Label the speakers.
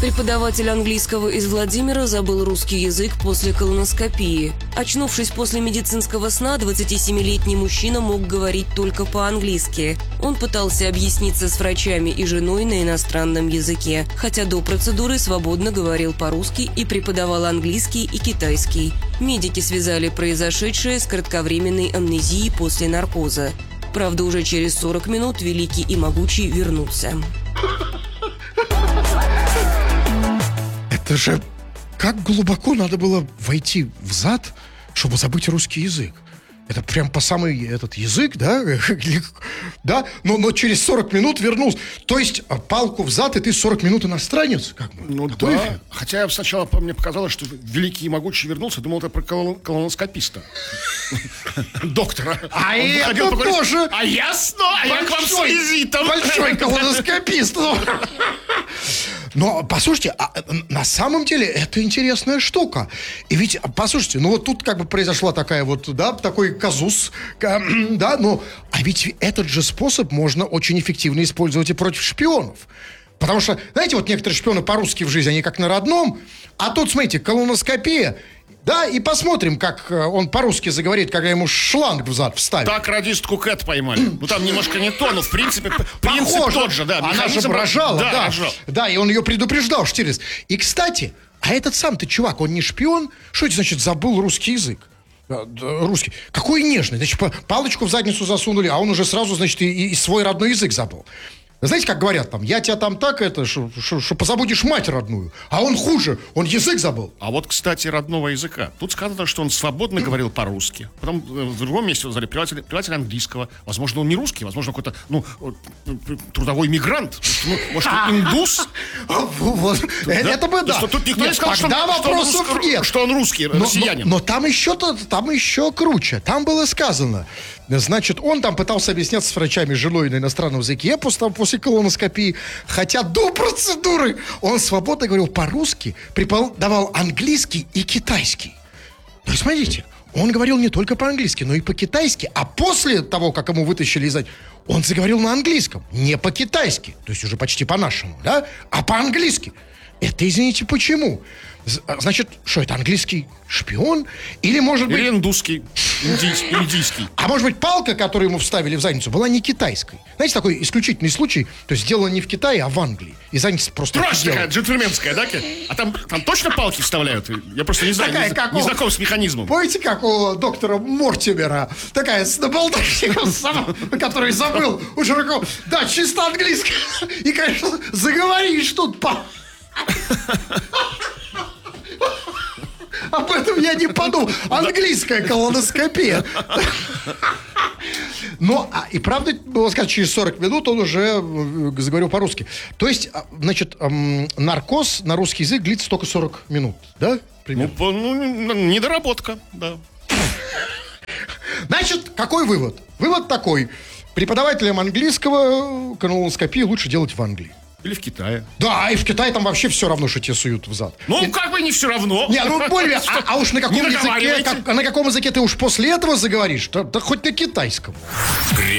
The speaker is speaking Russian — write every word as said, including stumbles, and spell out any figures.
Speaker 1: Преподаватель английского из Владимира забыл русский язык после колоноскопии. Очнувшись после медицинского сна, двадцатисемилетний мужчина мог говорить только по-английски. Он пытался объясниться с врачами и женой на иностранном языке, хотя до процедуры свободно говорил по-русски и преподавал английский и китайский. Медики связали произошедшее с кратковременной амнезией после наркоза. Правда, уже через сорок минут великий и могучий вернулся.
Speaker 2: Это же как глубоко надо было войти в зад, чтобы забыть русский язык. Это прям по самый этот язык, да? Да, но, но через сорок минут вернулся. То есть палку в зад, и ты сорок минут иностранец? Как бы?
Speaker 3: Ну
Speaker 2: Какой
Speaker 3: да.
Speaker 2: эффект?
Speaker 3: Хотя сначала мне показалось, что великий и могучий вернулся. Думал, это про колон- колоноскописта. Доктора.
Speaker 2: А
Speaker 3: Он
Speaker 2: это
Speaker 3: выходил, поговорить,
Speaker 2: тоже
Speaker 3: А ясно, а я к вам с
Speaker 2: большой-
Speaker 3: визитом.
Speaker 2: Большой колоноскопист. Но, послушайте, а, на самом деле это интересная штука. И ведь, послушайте, ну вот тут как бы произошла такая вот, да, такой казус, да, но, а ведь этот же способ можно очень эффективно использовать и против шпионов. Потому что, знаете, вот некоторые шпионы по-русски в жизни, они как на родном, а тут, смотрите, колоноскопия, да, и посмотрим, как он по-русски заговорит, когда ему шланг в зад вставит.
Speaker 3: Так радистку Кэт поймали. Ну там немножко не то, но в принципе принцип
Speaker 2: Похоже.
Speaker 3: тот же, да.
Speaker 2: Она же
Speaker 3: Механизм-
Speaker 2: рожала,
Speaker 3: да.
Speaker 2: да.
Speaker 3: рожал.
Speaker 2: Да, и он ее предупреждал, Штирлиц. И, кстати, а этот сам-то чувак, он не шпион? Что это значит забыл русский язык? А, да, русский. Какой нежный. Значит, па- палочку в задницу засунули, а он уже сразу, значит, и, и свой родной язык забыл. Знаете, как говорят там, я тебя там так, это, что позабудешь мать родную. А он хуже, он язык забыл.
Speaker 3: А вот, кстати, родного языка. Тут сказано, что он свободно говорил по-русски. Потом э, в другом месте назвали преподаватель, преподаватель английского. Возможно, он не русский, возможно, какой-то, ну, вот, трудовой мигрант. Ну, может, индус?
Speaker 2: Вот. Это бы
Speaker 3: То
Speaker 2: да.
Speaker 3: есть, тут никто не
Speaker 2: Нет,
Speaker 3: сказал, что он-
Speaker 2: тогда
Speaker 3: что он
Speaker 2: вопросов
Speaker 3: рус-
Speaker 2: нет.
Speaker 3: что он русский,
Speaker 2: Но,
Speaker 3: россиянин.
Speaker 2: но- но там еще то, там еще круче. Там было сказано, значит, он там пытался объясняться с врачами с женой на иностранном языке после, после колоноскопии, хотя до процедуры он свободно говорил по-русски, преподавал английский и китайский. То есть, смотрите, он говорил не только по-английски, но и по-китайски, а после того, как ему вытащили из... он заговорил на английском, не по-китайски, то есть уже почти по-нашему, да, а по-английски. Это, извините, почему? З- Значит, что это, английский шпион? Или, может быть...
Speaker 3: Или индусский, индийский, индийский.
Speaker 2: А может быть, палка, которую ему вставили в задницу, была не китайской? Знаете, такой исключительный случай, то есть сделано не в Китае, а в Англии. И задница просто...
Speaker 3: Трость
Speaker 2: офигела.
Speaker 3: такая, джентльменская, да? Кет? А там, там точно палки вставляют? Я просто не знаю,
Speaker 2: Такая,
Speaker 3: не,
Speaker 2: как
Speaker 3: не
Speaker 2: у-
Speaker 3: знаком с механизмом.
Speaker 2: Помните, как у доктора Мортимера? Такая с набалдашником, который забыл у Жиракова. Да, чисто английская. И, конечно, заговоришь тут по... Об этом я не подумал. Английская колоноскопия. Но, а, и правда, было сказать, через сорок минут он уже э, заговорил по-русски. То есть, а, значит, эм, наркоз на русский язык длится только сорок минут, да?
Speaker 3: Ну,
Speaker 2: Примерно.
Speaker 3: по- ну, недоработка, да.
Speaker 2: Значит, какой вывод? Вывод такой. Преподавателям английского колоноскопии лучше делать в Англии.
Speaker 3: Или в Китае.
Speaker 2: Да, и в Китае там вообще все равно, что тебе суют в зад.
Speaker 3: Ну,
Speaker 2: И-
Speaker 3: как бы не все равно.
Speaker 2: Не, ну более, а, а уж на каком
Speaker 3: Не
Speaker 2: языке,
Speaker 3: договаривайте.
Speaker 2: как- а на каком языке ты уж после этого заговоришь, то, то хоть на китайском.